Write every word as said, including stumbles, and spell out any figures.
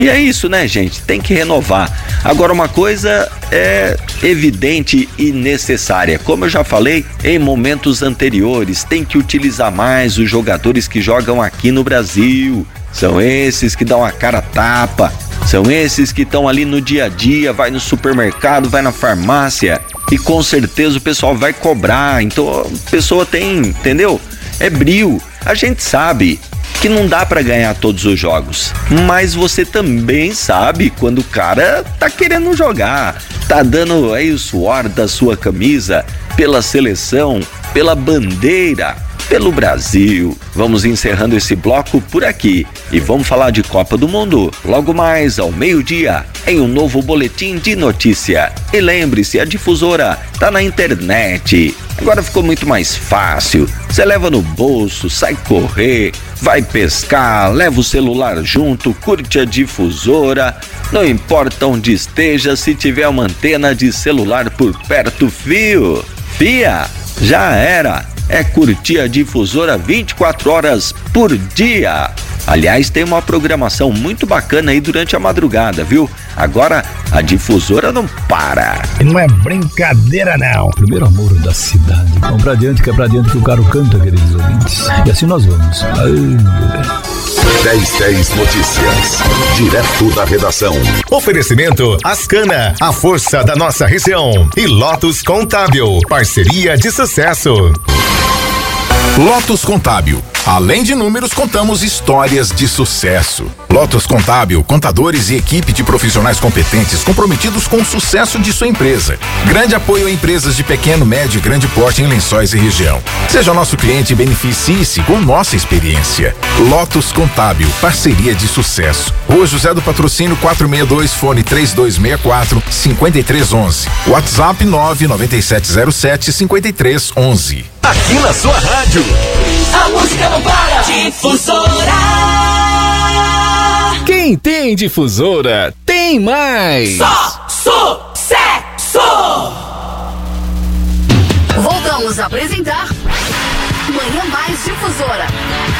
E é isso, né, gente? Tem que renovar. Agora, uma coisa é evidente e necessária. Como eu já falei em momentos anteriores, tem que utilizar mais os jogadores que jogam aqui no Brasil. São esses que dão a cara a tapa. São esses que estão ali no dia a dia, vai no supermercado, vai na farmácia e com certeza o pessoal vai cobrar. Então a pessoa tem, entendeu? É brio. A gente sabe que não dá pra ganhar todos os jogos, mas você também sabe quando o cara tá querendo jogar, tá dando aí o suor da sua camisa pela seleção, pela bandeira, pelo Brasil. Vamos encerrando esse bloco por aqui e vamos falar de Copa do Mundo logo mais ao meio-dia em um novo boletim de notícia. E lembre-se, a Difusora tá na internet. Agora ficou muito mais fácil. Você leva no bolso, sai correr, vai pescar, leva o celular junto, curte a Difusora. Não importa onde esteja, se tiver uma antena de celular por perto, fio, fia, já era. É curtir a Difusora vinte e quatro horas por dia. Aliás, tem uma programação muito bacana aí durante a madrugada, viu? Agora, a Difusora não para. Não é brincadeira, não. Primeiro amor da cidade. Vamos pra diante, que é pra diante que o caro canta, queridos ouvintes. E assim nós vamos. Ai, meu Deus. dez dez Notícias, direto da redação. Oferecimento Ascana, a força da nossa região. E Lotus Contábil, parceria de sucesso. Lotus Contábil. Além de números, contamos histórias de sucesso. Lotus Contábil, contadores e equipe de profissionais competentes comprometidos com o sucesso de sua empresa. Grande apoio a empresas de pequeno, médio e grande porte em Lençóis e região. Seja nosso cliente e beneficie-se com nossa experiência. Lotus Contábil, parceria de sucesso. Rua José do Patrocínio quatrocentos e sessenta e dois, fone três dois seis quatro, cinco três um um. WhatsApp nove nove sete zero sete, cinco três um um. Aqui na sua rádio. A música não para. Difusora. Quem tem Difusora tem mais. Só sucesso. Voltamos a apresentar Manhã Mais Difusora.